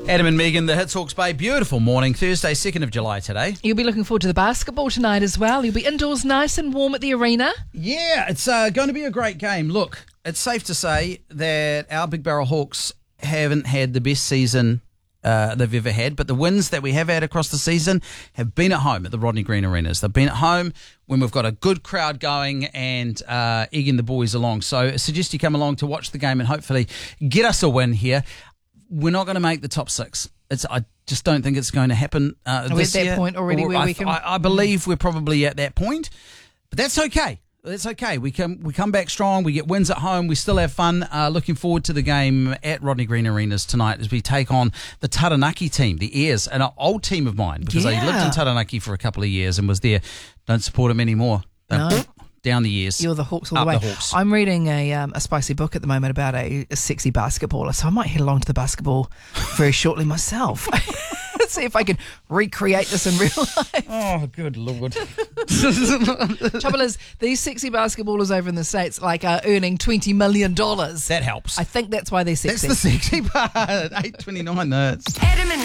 Adam and Megan, the Hits Hawke's Bay. Beautiful morning, Thursday, 2nd of July today. You'll be looking forward to the basketball tonight as well. You'll be indoors nice and warm at the arena. Yeah, it's going to be a great game. Look, it's safe to say that our Big Barrel Hawks haven't had the best season they've ever had, but the wins that we have had across the season have been at home at the Rodney Green Arenas. They've been at home when we've got a good crowd going and egging the boys along. So I suggest you come along to watch the game and hopefully get us a win here. We're not going to make the top six. I just don't think it's going to happen Are we this at that year. point already where we can... I believe we're probably at that point, but that's okay. That's okay. We come back strong. We get wins at home. We still have fun. Looking forward to the game at Rodney Green Arenas tonight as we take on the Taranaki team, the Airs, an old team of mine because I lived in Taranaki for a couple of years and was there. Don't support them anymore. No. Down the years. You're the Hawks all the way. The Hawks. I'm reading a spicy book at the moment about a sexy basketballer, so I might head along to the basketball very shortly myself. See if I can recreate this in real life. Oh, good Lord. Trouble is, these sexy basketballers over in the States are earning $20 million. That helps. I think that's why they're sexy. That's the sexy part. 8:29 minutes. Adam and